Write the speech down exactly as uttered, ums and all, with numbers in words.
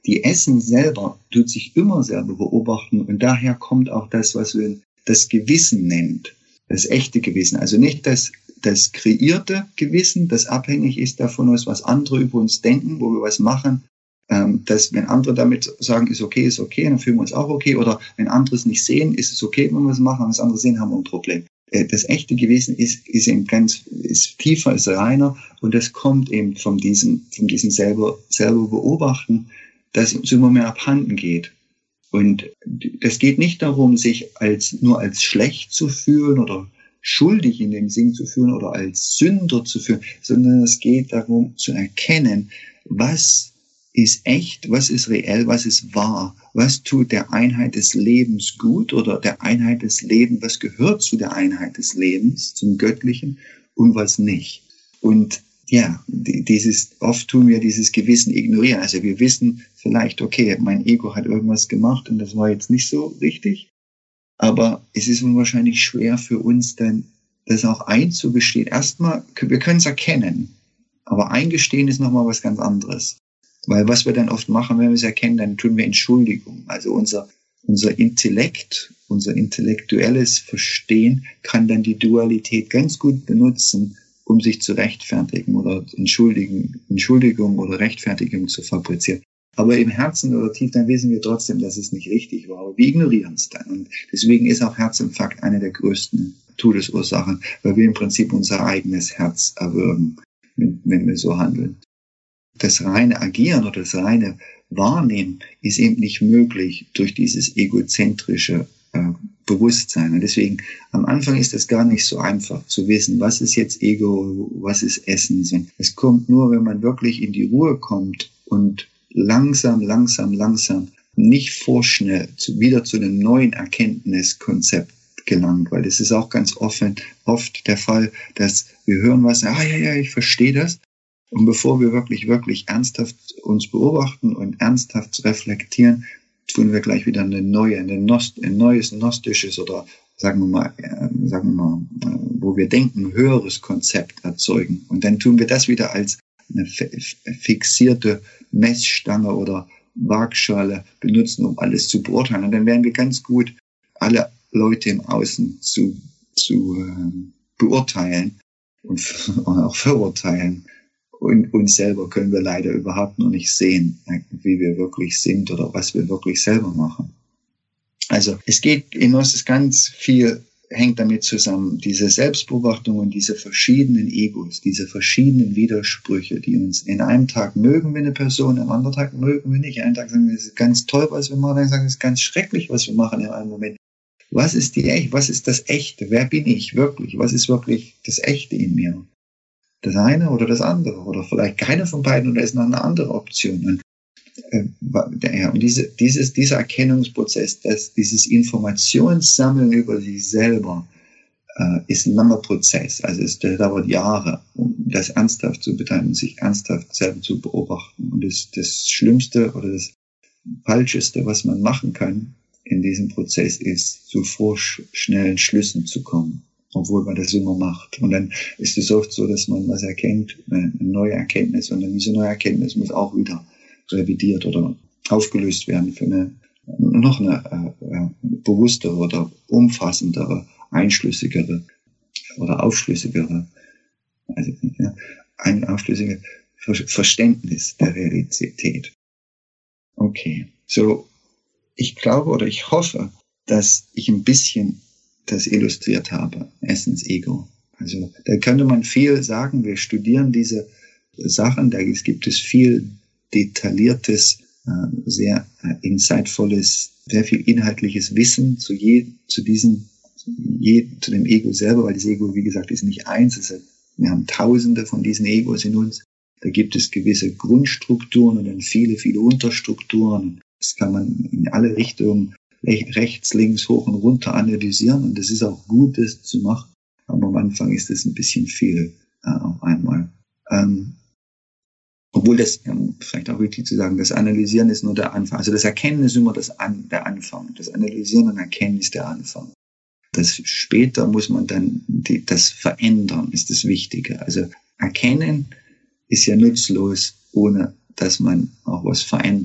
die Essens selber tut sich immer selber beobachten und daher kommt auch das, was wir das Gewissen nennt, das echte Gewissen. Also nicht das, das kreierte Gewissen, das abhängig ist davon, was andere über uns denken, wo wir was machen, ähm, dass wenn andere damit sagen, ist okay, ist okay, dann fühlen wir uns auch okay, oder wenn andere es nicht sehen, ist es okay, wenn wir es machen, wenn es andere sehen, haben wir ein Problem. Das echte Gewissen ist, ist eben ganz, ist tiefer, ist reiner und das kommt eben von diesem, von diesem selber, selber beobachten, dass uns immer mehr abhanden geht. Und es geht nicht darum, sich als, nur als schlecht zu fühlen oder schuldig in dem Sinn zu fühlen oder als Sünder zu fühlen, sondern es geht darum zu erkennen, was ist echt, was ist reell, was ist wahr, was tut der Einheit des Lebens gut oder der Einheit des Lebens, was gehört zu der Einheit des Lebens, zum Göttlichen und was nicht. Und ja, dieses, oft tun wir dieses Gewissen ignorieren. Also wir wissen vielleicht, okay, mein Ego hat irgendwas gemacht und das war jetzt nicht so richtig, aber es ist wahrscheinlich schwer für uns dann, das auch einzugestehen. Erstmal, wir können es erkennen, aber eingestehen ist nochmal was ganz anderes. Weil was wir dann oft machen, wenn wir es erkennen, dann tun wir Entschuldigung. Also unser, unser Intellekt, unser intellektuelles Verstehen kann dann die Dualität ganz gut benutzen, um sich zu rechtfertigen oder entschuldigen, Entschuldigung oder Rechtfertigung zu fabrizieren. Aber im Herzen oder tief, dann wissen wir trotzdem, dass es nicht richtig war. Aber wir ignorieren es dann. Und deswegen ist auch Herzinfarkt eine der größten Todesursachen, weil wir im Prinzip unser eigenes Herz erwürgen, wenn wir so handeln. Das reine Agieren oder das reine Wahrnehmen ist eben nicht möglich durch dieses egozentrische äh, Bewusstsein. Und deswegen, am Anfang ist es gar nicht so einfach zu wissen, was ist jetzt Ego, was ist Essens. Und es kommt nur, wenn man wirklich in die Ruhe kommt und langsam, langsam, langsam, nicht vorschnell, zu, wieder zu einem neuen Erkenntniskonzept gelangt. Weil das ist auch ganz offen, oft der Fall, dass wir hören was, ah ja, ja, ich verstehe das. Und bevor wir wirklich, wirklich ernsthaft uns beobachten und ernsthaft reflektieren, tun wir gleich wieder eine neue, eine Nost, ein neues gnostisches oder sagen wir mal, äh, sagen wir mal, äh, wo wir denken, höheres Konzept erzeugen. Und dann tun wir das wieder als eine fixierte Messstange oder Waagschale benutzen, um alles zu beurteilen. Und dann werden wir ganz gut alle Leute im Außen zu, zu äh, beurteilen und, und auch verurteilen. Und uns selber können wir leider überhaupt noch nicht sehen, wie wir wirklich sind oder was wir wirklich selber machen. Also es geht in uns ganz viel, hängt damit zusammen, diese Selbstbeobachtung und diese verschiedenen Egos, diese verschiedenen Widersprüche, die uns in einem Tag mögen wir eine Person, am anderen Tag mögen wir nicht. Einen Tag sagen wir, es ist ganz toll, was wir machen, dann sagen wir, es ist ganz schrecklich, was wir machen in einem Moment. Was ist die echt? Was ist das Echte? Wer bin ich wirklich? Was ist wirklich das Echte in mir? Das eine oder das andere oder vielleicht keine von beiden oder ist noch eine andere Option. Und, äh, ja, und diese, dieses, dieser Erkennungsprozess, das, dieses Informationssammeln über sich selber äh, ist ein langer Prozess. Also es dauert Jahre, um das ernsthaft zu betreiben, sich ernsthaft selber zu beobachten. Und das, das Schlimmste oder das Falscheste, was man machen kann in diesem Prozess, ist, zu vorschnellen Schlüssen zu kommen, obwohl man das immer macht. Und dann ist es oft so, dass man was erkennt, eine neue Erkenntnis, und dann diese neue Erkenntnis muss auch wieder revidiert oder aufgelöst werden für eine noch eine äh, bewusstere oder umfassendere, einschlüssigere oder aufschlüssigere, also ja, ein aufschlüssiges Verständnis der Realität. Okay, so ich glaube oder ich hoffe, dass ich ein bisschen das illustriert habe, Essens Ego. Also da könnte man viel sagen, wir studieren diese Sachen, da gibt es viel detailliertes, sehr insightvolles, sehr viel inhaltliches Wissen zu, je, zu diesem, je, zu dem Ego selber, weil das Ego, wie gesagt, ist nicht eins, es hat, wir haben tausende von diesen Egos in uns, da gibt es gewisse Grundstrukturen und dann viele, viele Unterstrukturen, das kann man in alle Richtungen rechts, links, hoch und runter analysieren und das ist auch gut, das zu machen, aber am Anfang ist das ein bisschen viel äh, auf einmal. Ähm, obwohl das, ja, vielleicht auch wichtig zu sagen, das Analysieren ist nur der Anfang, also das Erkennen ist immer das An, der Anfang, das Analysieren und Erkennen ist der Anfang. Das später muss man dann, die, das Verändern ist das Wichtige, also Erkennen ist ja nutzlos, ohne dass man auch was verändert.